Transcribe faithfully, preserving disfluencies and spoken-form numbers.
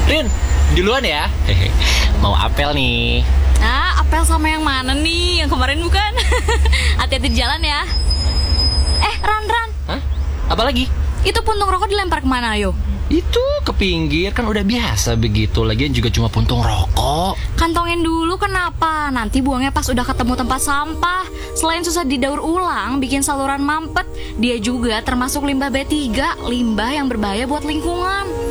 Rin, duluan ya. Hehe. Mau apel nih. Ah, apel sama yang mana nih? Yang kemarin bukan? Hati-hati di jalan ya. Eh, Ran, Ran. Hah? Apa lagi? Itu puntung rokok dilempar kemana, ayo? Itu ke pinggir, kan udah biasa begitu. Lagian juga cuma puntung rokok. Kantongin dulu, kenapa? Nanti buangnya pas udah ketemu tempat sampah. Selain susah didaur ulang, bikin saluran mampet, dia juga termasuk limbah B tiga, limbah yang berbahaya buat lingkungan.